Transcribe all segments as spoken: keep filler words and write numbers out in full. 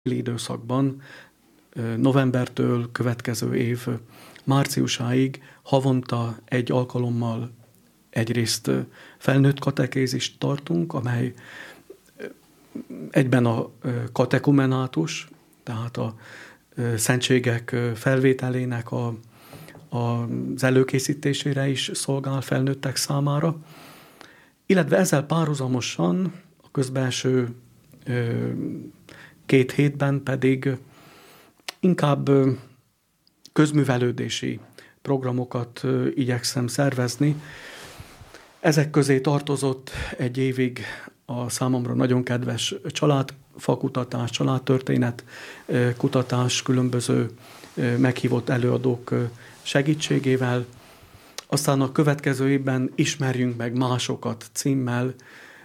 időszakban novembertől következő év márciusáig havonta egy alkalommal egyrészt felnőtt katekézist tartunk, amely egyben a katekumenátus, tehát a szentségek felvételének a, a, az előkészítésére is szolgál felnőttek számára, illetve ezzel párhuzamosan a közbenső két hétben pedig inkább közművelődési programokat igyekszem szervezni. Ezek közé tartozott egy évig a számomra nagyon kedves családfakutatás, családtörténet kutatás, különböző meghívott előadók segítségével. Aztán a következő évben Ismerjünk meg másokat címmel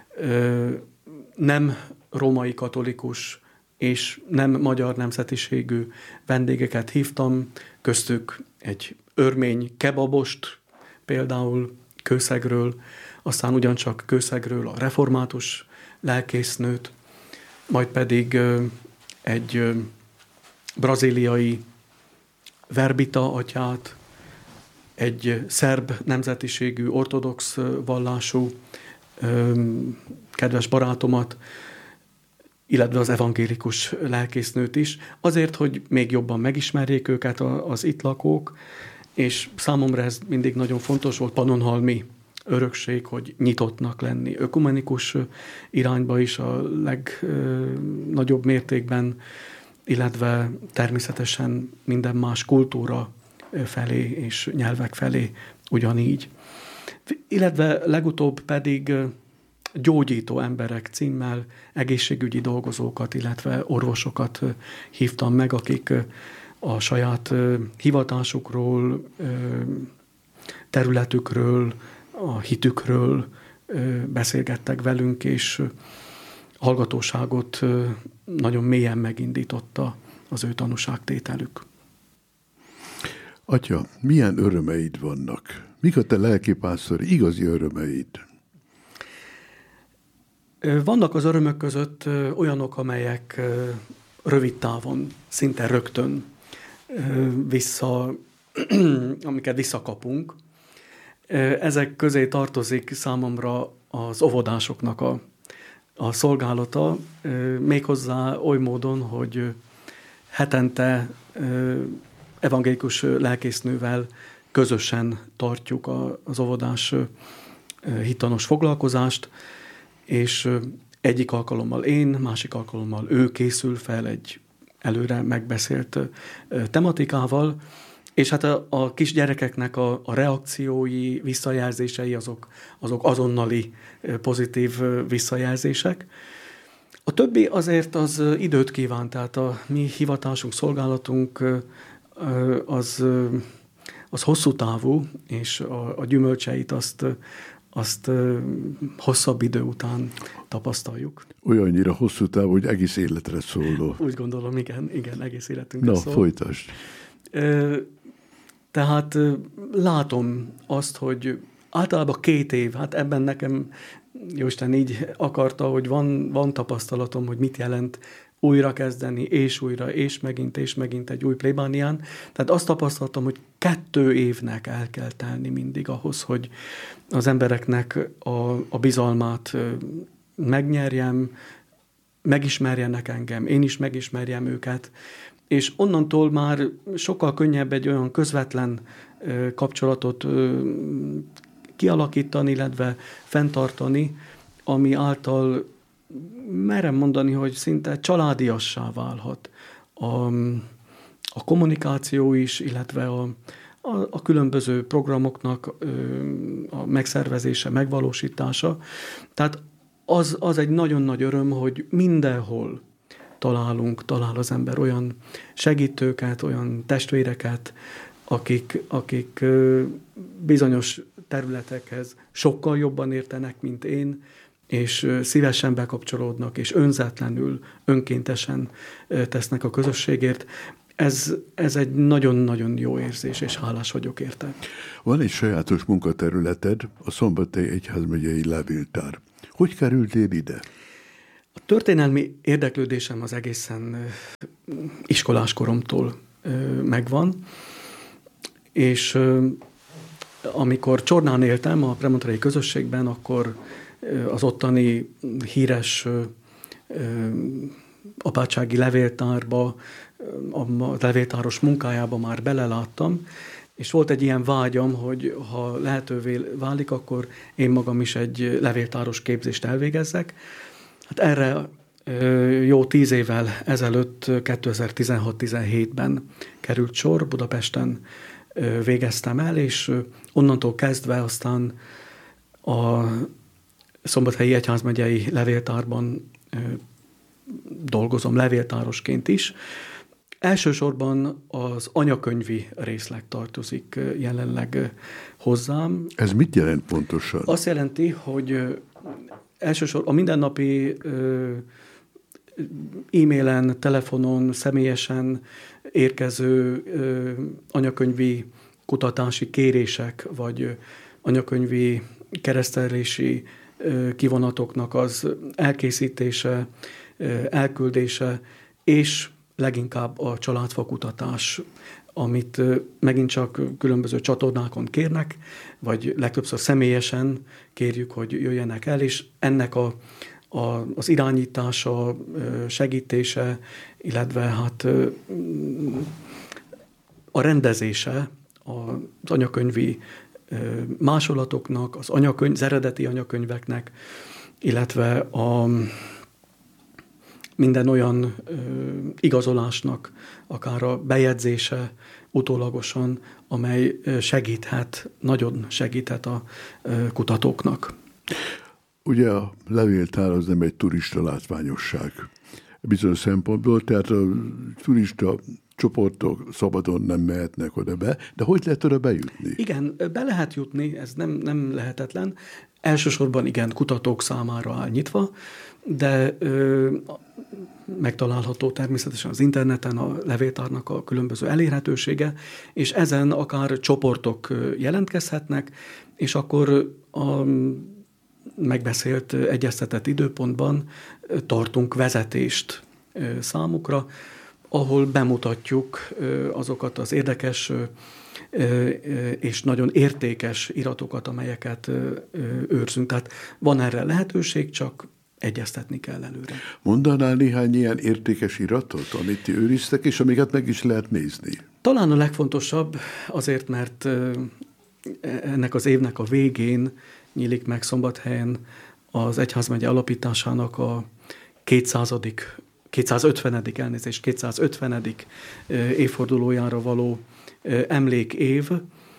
nem római katolikus és nem magyar nemzetiségű vendégeket hívtam, köztük egy örmény kebabost, például Kőszegről, aztán ugyancsak Kőszegről a református lelkésznőt, majd pedig egy brazíliai verbita atyát, egy szerb nemzetiségű ortodox vallású kedves barátomat, illetve az evangélikus lelkésznőt is, azért, hogy még jobban megismerjék őket az itt lakók, és számomra ez mindig nagyon fontos volt, pannonhalmi örökség, hogy nyitottnak lenni, ökumenikus irányba is a legnagyobb mértékben, illetve természetesen minden más kultúra felé és nyelvek felé ugyanígy. Illetve legutóbb pedig Gyógyító emberek címmel egészségügyi dolgozókat, illetve orvosokat hívtam meg, akik a saját hivatásukról, területükről, a hitükről beszélgettek velünk, és hallgatóságot nagyon mélyen megindította az ő tanúságtételük. Atya, milyen örömeid vannak? Mik a te lelkipásztor igazi örömeid? Vannak az örömök között olyanok, amelyek rövid távon, szinte rögtön vissza, amiket visszakapunk. Ezek közé tartozik számomra az óvodásoknak a, a szolgálata, méghozzá oly módon, hogy hetente evangélikus lelkésznővel közösen tartjuk az óvodás hittanos foglalkozást, és egyik alkalommal én, másik alkalommal ő készül fel egy előre megbeszélt tematikával, és hát a, a kisgyerekeknek a, a reakciói, visszajelzései azok, azok azonnali pozitív visszajelzések. A többi azért az időt kíván, tehát a mi hivatásunk, szolgálatunk az, az hosszú távú, és a, a gyümölcseit azt azt hosszabb idő után tapasztaljuk. Olyannyira hosszú távú, hogy egész életre szóló. Úgy gondolom, igen, igen, egész életünkre Na, szól. folytasd. Tehát látom azt, hogy általában két év, hát ebben nekem Jóisten így akarta, hogy van, van tapasztalatom, hogy mit jelent újra kezdeni, és újra, és megint, és megint egy új plébánián. Tehát azt tapasztaltam, hogy kettő évnek el kell telni mindig ahhoz, hogy az embereknek a, a bizalmát megnyerjem, megismerjenek engem, én is megismerjem őket, és onnantól már sokkal könnyebb egy olyan közvetlen kapcsolatot kialakítani, illetve fenntartani, ami által merem mondani, hogy szinte családiassá válhat a, a kommunikáció is, illetve a, a, a különböző programoknak a megszervezése, megvalósítása. Tehát az, az egy nagyon nagy öröm, hogy mindenhol találunk, talál az ember olyan segítőket, olyan testvéreket, akik, akik bizonyos területekhez sokkal jobban értenek, mint én, és szívesen bekapcsolódnak, és önzetlenül, önkéntesen tesznek a közösségért. Ez, ez egy nagyon-nagyon jó érzés, és hálás vagyok érte. Van egy sajátos munkaterületed, a Szombathely Egyházmegyei Levéltár. Hogy kerültél ide? A történelmi érdeklődésem az egészen iskolás koromtól megvan, és amikor Csornán éltem, a premontrei közösségben, akkor az ottani híres apátsági levéltárba, a levéltáros munkájába már beleláttam, és volt egy ilyen vágyam, hogy ha lehetővé válik, akkor én magam is egy levéltáros képzést elvégezzek. Hát erre jó tíz évvel ezelőtt, kétezer-tizenhat-tizenhétben került sor, Budapesten végeztem el, és onnantól kezdve aztán a Szombathelyi Egyházmegyei Levéltárban dolgozom levéltárosként is. Elsősorban az anyakönyvi részleg tartozik jelenleg hozzám. Ez mit jelent pontosan? Azt jelenti, hogy elsősorban a mindennapi e-mailen, telefonon, személyesen érkező anyakönyvi kutatási kérések, vagy anyakönyvi keresztelési kivonatoknak az elkészítése, elküldése, és leginkább a családfakutatás, amit megint csak különböző csatornákon kérnek, vagy legtöbbször személyesen kérjük, hogy jöjjenek el, és ennek a, a, az irányítása, segítése, illetve hát a rendezése az anyakönyvi másolatoknak, az, anyakönyv, az eredeti anyakönyveknek, illetve a minden olyan ö, igazolásnak, akár a bejegyzése utólagosan, amely segíthet, nagyon segíthet a ö, kutatóknak. Ugye a levéltár az nem egy turista látványosság bizonyos szempontból, tehát a turista csoportok szabadon nem mehetnek oda be, de hogy lehet oda bejutni? Igen, be lehet jutni, ez nem, nem lehetetlen. Elsősorban igen, kutatók számára áll nyitva, de ö, megtalálható természetesen az interneten a levéltárnak a különböző elérhetősége, és ezen akár csoportok jelentkezhetnek, és akkor a megbeszélt, egyeztetett időpontban tartunk vezetést számukra, ahol bemutatjuk azokat az érdekes és nagyon értékes iratokat, amelyeket őrzünk. Tehát van erre lehetőség, csak egyeztetni kell előre. Mondanál néhány ilyen értékes iratot, amit ti őriztek, és amiket meg is lehet nézni? Talán a legfontosabb azért, mert ennek az évnek a végén nyílik meg Szombathelyen az egyházmegye alapításának a kétszázadik kétszázötvenedik elnézést, kétszázötvenedik évfordulójára való emlékév.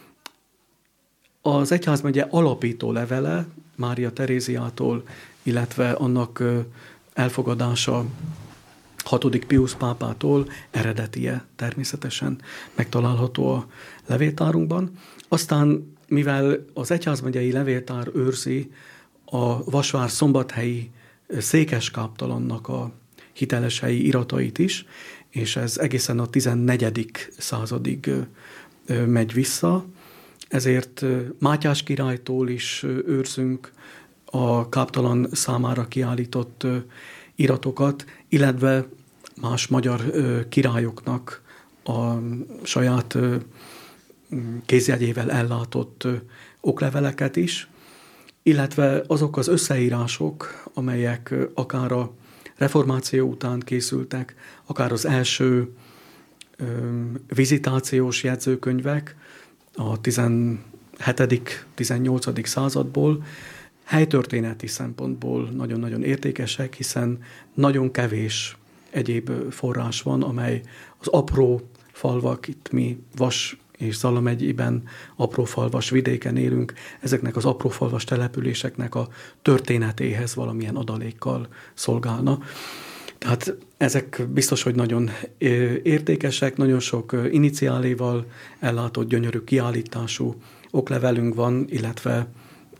Az egyházmegye alapító levele Mária Teréziától, illetve annak elfogadása hatodik Piusz pápától eredetie természetesen megtalálható a levéltárunkban. Aztán, mivel az egyházmegyei levéltár őrzi a Vasvár-Szombathelyi székeskáptalannak a hiteles helyi iratait is, és ez egészen a tizennegyedik századig megy vissza. Ezért Mátyás királytól is őrzünk a káptalan számára kiállított iratokat, illetve más magyar királyoknak a saját kézjegyével ellátott okleveleket is, illetve azok az összeírások, amelyek akár a reformáció után készültek, akár az első ö, vizitációs jegyzőkönyvek a tizenhetedik tizennyolcadik századból helytörténeti szempontból nagyon-nagyon értékesek, hiszen nagyon kevés egyéb forrás van, amely az apró falvak, itt mi Vas és Zala megyében apró falvas vidéken élünk, ezeknek az apró falvas településeknek a történetéhez valamilyen adalékkal szolgálna. Tehát ezek biztos, hogy nagyon értékesek, nagyon sok iniciáléval ellátott gyönyörű kiállítású oklevelünk van, illetve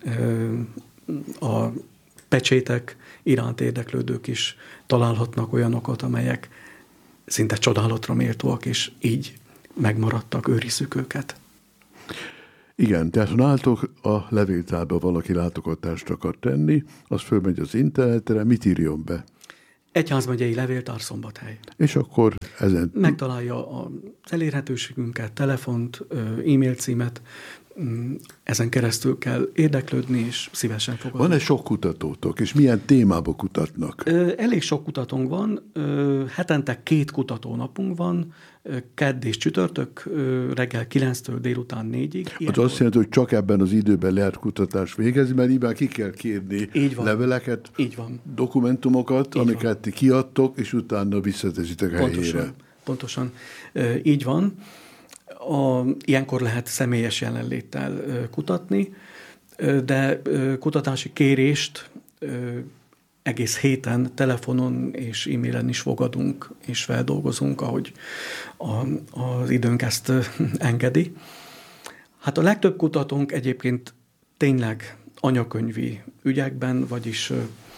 a pecsétek iránt érdeklődők is találhatnak olyanokat, amelyek szinte csodálatra méltóak, és így megmaradtak, őrizzük őket. Igen, tehát ha nálatok a levéltárba valaki látogatást akar tenni, az fölmegy az internetre, mit írjon be? Egyházmegyei Levéltár, Szombathely. És akkor ezen... Megtalálja az elérhetőségünket, telefont, e-mail címet, ezen keresztül kell érdeklődni, és szívesen fogadni. Van-e sok kutatótok, és milyen témába kutatnak? Elég sok kutatónk van, hetente két kutatónapunk van, kedd és csütörtök, reggel kilenctől délután négyig. Az azt jelenti, hogy csak ebben az időben lehet kutatást végezni, mert nyilván ki kell kérni leveleket, Így van. dokumentumokat, Így amiket van. ti kiadtok, és utána visszateszitek a helyére. Pontosan. Így van. A, ilyenkor lehet személyes jelenléttel kutatni, de kutatási kérést egész héten telefonon és e-mailen is fogadunk és feldolgozunk, ahogy a, az időnk ezt engedi. Hát a legtöbb kutatónk egyébként tényleg anyakönyvi ügyekben, vagyis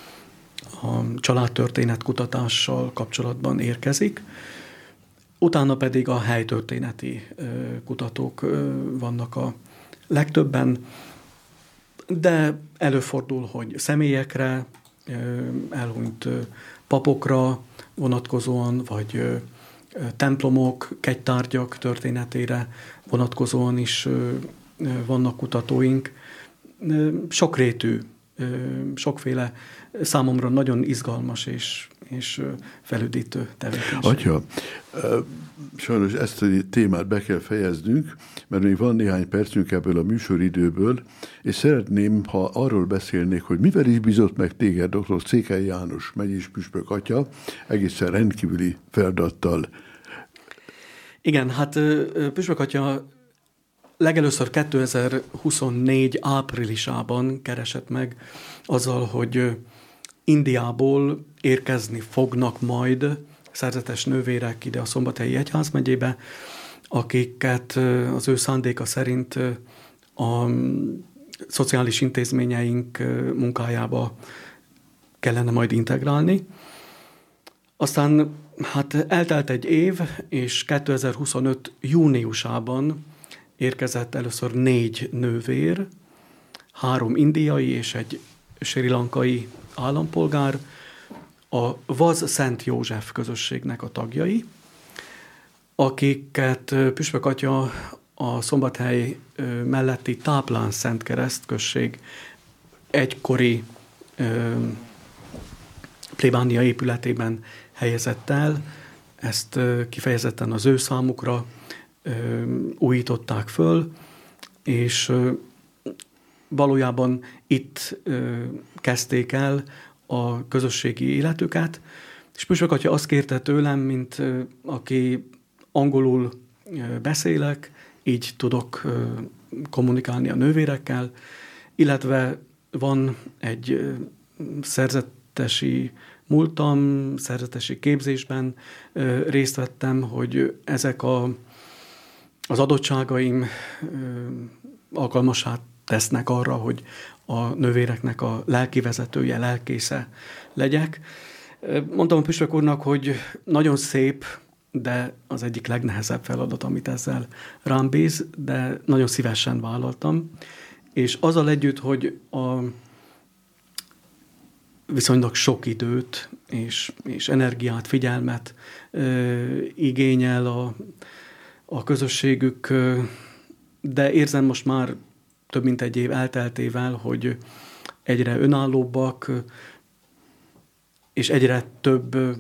a családtörténet kutatással kapcsolatban érkezik. Utána pedig a helytörténeti kutatók vannak a legtöbben, de előfordul, hogy személyekre, elhunyt papokra vonatkozóan, vagy templomok, kegytárgyak történetére vonatkozóan is vannak kutatóink. Sokrétű, sokféle, számomra nagyon izgalmas és, és felüdítő tevékenység. Atya, sajnos ezt a témát be kell fejeznünk, mert még van néhány percünk ebből a műsoridőből, és szeretném, ha arról beszélnék, hogy mivel is bizott meg téged doktor Székely János megyés püspök atya, egészen rendkívüli feladattal. Igen, hát püspök atya legelőször kétezer-huszonnégy áprilisában keresett meg azzal, hogy Indiából érkezni fognak majd szerzetes nővérek ide a Szombathelyi Egyházmegyébe, akiket az ő szándéka szerint a szociális intézményeink munkájába kellene majd integrálni. Aztán hát eltelt egy év, és kétezer-huszonöt júniusában érkezett először négy nővér, három indiai és egy sri lankai állampolgár, a Vaz Szent József közösségnek a tagjai, akiket püspök atya a Szombathely melletti Táplán Szentkereszt község egykori ö, plébánia épületében helyezett el. Ezt ö, kifejezetten az ő számukra ö, újították föl, és ö, valójában itt ö, kezdték el a közösségi életüket, és püspök atya azt kérte tőlem, mint ö, aki angolul ö, beszélek, így tudok ö, kommunikálni a nővérekkel, illetve van egy ö, szerzetesi múltam, szerzetesi képzésben ö, részt vettem, hogy ezek a, az adottságaim ö, alkalmassá tesznek arra, hogy a nővéreknek a lelkivezetője, lelkésze legyek. Mondtam a püspök úrnak, hogy nagyon szép, de az egyik legnehezebb feladat, amit ezzel rám bíz, de nagyon szívesen vállaltam. És azzal együtt, hogy a viszonylag sok időt és, és energiát, figyelmet ö, igényel a, a közösségük, ö, de érzem most már több mint egy év elteltével, hogy egyre önállóbbak, és egyre több ö,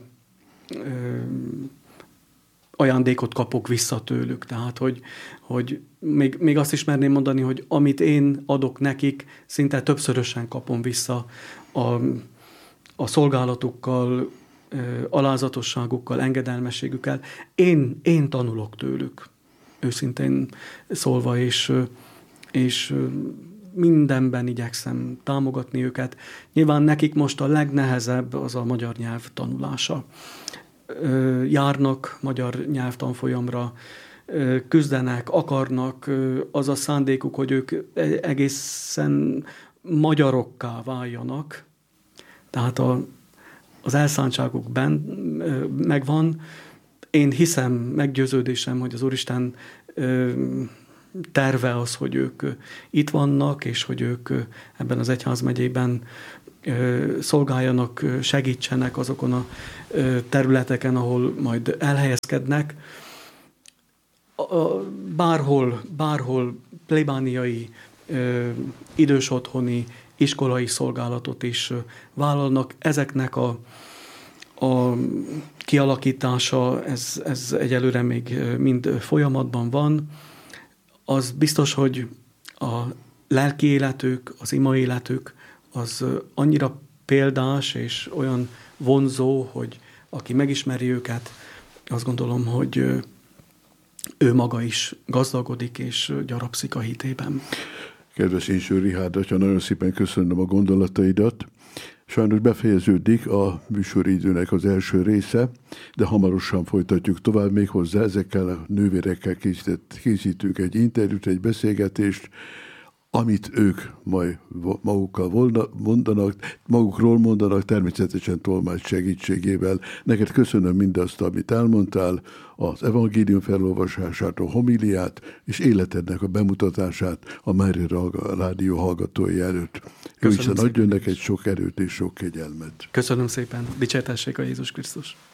ajándékot kapok vissza tőlük. Tehát, hogy, hogy még, még azt is merném mondani, hogy amit én adok nekik, szinte többszörösen kapom vissza a, a szolgálatukkal, alázatosságukkal, engedelmességükkel. Én, én tanulok tőlük, őszintén szólva, és, és mindenben igyekszem támogatni őket. Nyilván nekik most a legnehezebb az a magyar nyelv tanulása. Járnak magyar nyelvtanfolyamra, küzdenek, akarnak, az a szándékuk, hogy ők egészen magyarokká váljanak. Tehát a, az elszántságuk ben, megvan. Én hiszem, meggyőződésem, hogy az Úristen terve az, hogy ők itt vannak, és hogy ők ebben az egyházmegyében szolgáljanak, segítsenek azokon a területeken, ahol majd elhelyezkednek. Bárhol, bárhol plébániai, idős otthoni, iskolai szolgálatot is vállalnak. Ezeknek a, a kialakítása, ez, ez egyelőre még mind folyamatban van. Az biztos, hogy a lelki életük, az ima életük az annyira példás és olyan vonzó, hogy aki megismeri őket, azt gondolom, hogy ő maga is gazdagodik és gyarapszik a hitében. Kedves Inső Richárd atya, nagyon szépen köszönöm a gondolataidat. Sajnos befejeződik a műsoridőnek az első része, de hamarosan folytatjuk tovább még hozzá. Ezekkel a nővérekkel készítünk egy interjút, egy beszélgetést, amit ők majd magukkal mondanak, magukról mondanak, természetesen tolmács segítségével. Neked köszönöm mindazt, amit elmondtál, az evangélium felolvasását, a homiliát, és életednek a bemutatását a Mária Rádió hallgatói előtt. Ő is adjon neked sok erőt és sok kegyelmet. Köszönöm szépen. Dicsértessék a Jézus Krisztus.